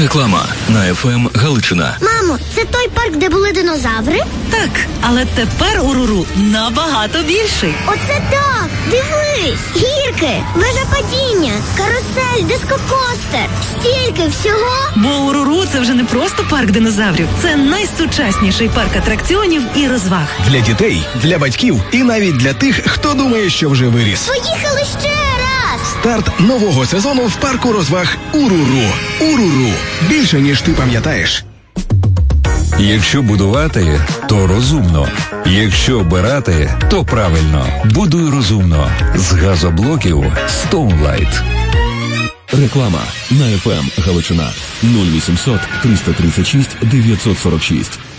Реклама на ФМ Галичина. Мамо, це той парк, де були динозаври? Так, але тепер УРУРУ набагато більший. Оце так! Дивись! Гірки, вежа падіння, карусель, дискокостер. Стільки всього! Бо УРУРУ – це вже не просто парк динозаврів. Це найсучасніший парк атракціонів і розваг. Для дітей, для батьків і навіть для тих, хто думає, що вже виріс. Поїхали ще раз! Старт нового сезону в парку розваг УРУРУ. УРУРУ. Більше, ніж ти пам'ятаєш. Якщо будувати, то розумно. Якщо обирати, то правильно. Будуй розумно. З газоблоків Stoneline. Реклама на ФМ Галичина. 0800 336 946.